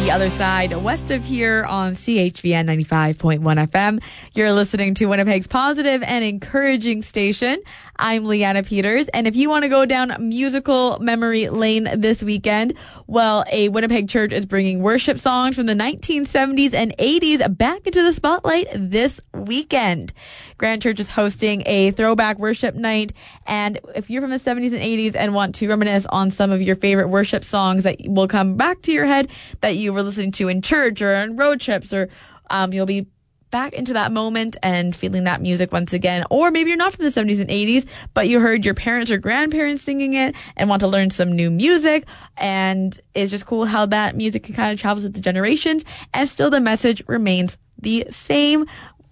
the other side, west of here on CHVN 95.1 FM. You're listening to Winnipeg's positive and encouraging station. I'm Leanna Peters, and if you want to go down musical memory lane this weekend, well, a Winnipeg church is bringing worship songs from the 1970s and 80s back into the spotlight this weekend. Grand Church is hosting a throwback worship night, and if you're from the 70s and 80s and want to reminisce on some of your favorite worship songs that will come back to your head that you were listening to in church or on road trips, or you'll be back into that moment and feeling that music once again. Or maybe you're not from the 70s and 80s, but you heard your parents or grandparents singing it and want to learn some new music. And it's just cool how that music can kind of travels with the generations, and still the message remains the same.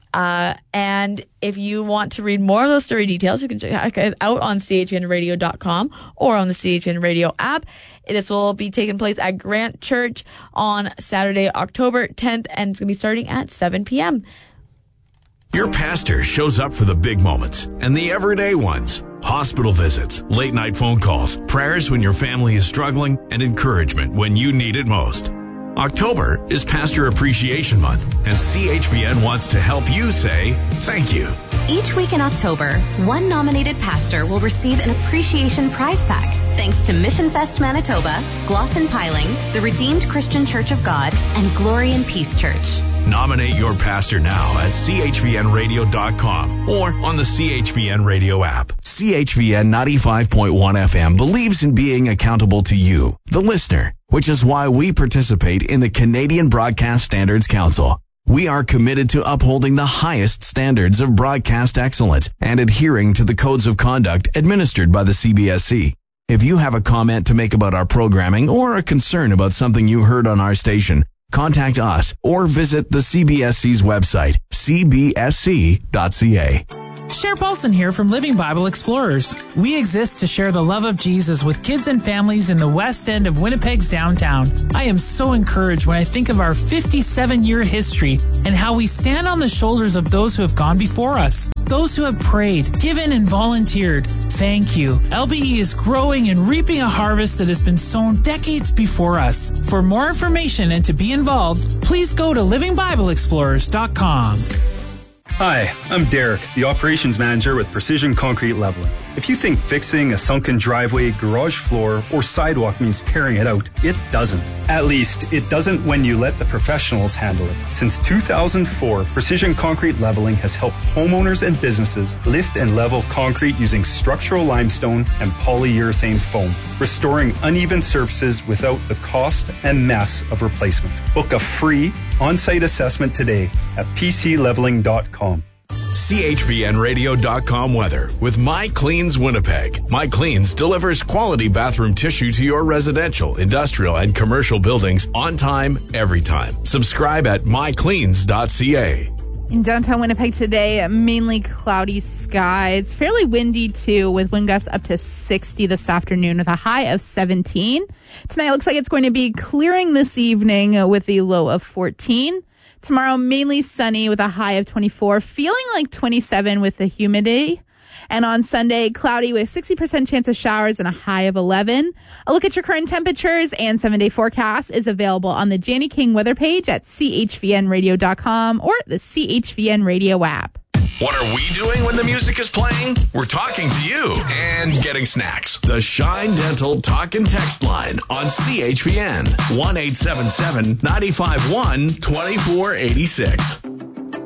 And if you want to read more of those story details, you can check it out on chvnradio.com or on the CHVN Radio app. This will be taking place at Grant Church on Saturday, October 10th, and it's going to be starting at 7 p.m. Your pastor shows up for the big moments and the everyday ones. Hospital visits, late night phone calls, prayers when your family is struggling, and encouragement when you need it most. October is Pastor Appreciation Month, and CHVN wants to help you say thank you. Each week in October, one nominated pastor will receive an appreciation prize pack thanks to Mission Fest Manitoba, Glosson Piling, the Redeemed Christian Church of God, and Glory and Peace Church. Nominate your pastor now at chvnradio.com or on the CHVN Radio app. CHVN 95.1 FM believes in being accountable to you, the listener, which is why we participate in the Canadian Broadcast Standards Council. We are committed to upholding the highest standards of broadcast excellence and adhering to the codes of conduct administered by the CBSC. If you have a comment to make about our programming or a concern about something you heard on our station, contact us or visit the CBSC's website, cbsc.ca. Cher Paulson here from Living Bible Explorers. We exist to share the love of Jesus with kids and families in the west end of Winnipeg's downtown. I am so encouraged when I think of our 57-year history and how we stand on the shoulders of those who have gone before us. Those who have prayed, given, and volunteered. Thank you. LBE is growing and reaping a harvest that has been sown decades before us. For more information and to be involved, please go to livingbibleexplorers.com. Hi, I'm Derek, the operations manager with Precision Concrete Leveling. If you think fixing a sunken driveway, garage floor, or sidewalk means tearing it out, it doesn't. At least, it doesn't when you let the professionals handle it. Since 2004, Precision Concrete Leveling has helped homeowners and businesses lift and level concrete using structural limestone and polyurethane foam, restoring uneven surfaces without the cost and mess of replacement. Book a free on-site assessment today at pcleveling.com. CHVNradio.com weather with My Cleans Winnipeg. My Cleans delivers quality bathroom tissue to your residential, industrial, and commercial buildings on time, every time. Subscribe at mycleans.ca. In downtown Winnipeg today, mainly cloudy skies. Fairly windy, too, with wind gusts up to 60 this afternoon with a high of 17. Tonight looks like it's going to be clearing this evening with a low of 14. Tomorrow, mainly sunny with a high of 24, feeling like 27 with the humidity. And on Sunday, cloudy with 60% chance of showers and a high of 11. A look at your current temperatures and 7-day forecast is available on the Janny King weather page at chvnradio.com or the CHVN Radio app. What are we doing when the music is playing? We're talking to you and getting snacks. The Shine Dental Talk and Text line on CHVN 1-877-951-2486.